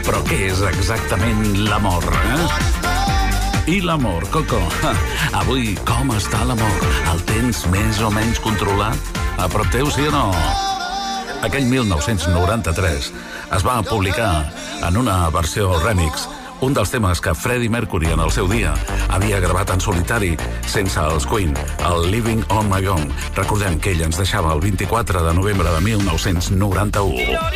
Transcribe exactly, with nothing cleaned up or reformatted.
Però què és exactament l'amor, eh? I l'amor, Coco? Avui, com està l'amor? El tens més o menys controlat? A prop teu, sí o no? Aquell mil nou-cents noranta-tres es va publicar en una versió remix un dels temes que Freddie Mercury en el seu dia havia gravat en solitari sense els Queen, el Living on My Own. Recordem que ell ens deixava el vint-i-quatre de novembre de mil nou-cents noranta-u.